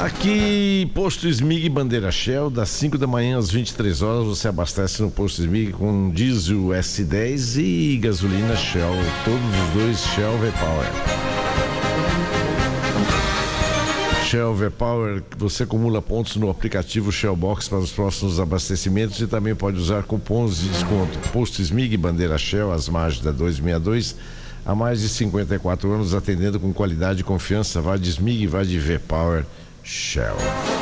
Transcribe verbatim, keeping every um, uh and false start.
Aqui, Posto Smig Bandeira Shell, das cinco da manhã às vinte e três horas, você abastece no Posto Smig com diesel S dez e gasolina Shell, todos os dois Shell V-Power. Shell V-Power, você acumula pontos no aplicativo Shellbox para os próximos abastecimentos e também pode usar cupons de desconto. Posto Smig Bandeira Shell, às margens da duzentos e sessenta e dois, há mais de cinquenta e quatro anos, atendendo com qualidade e confiança. Vai de Smig, vai de V-Power Shell.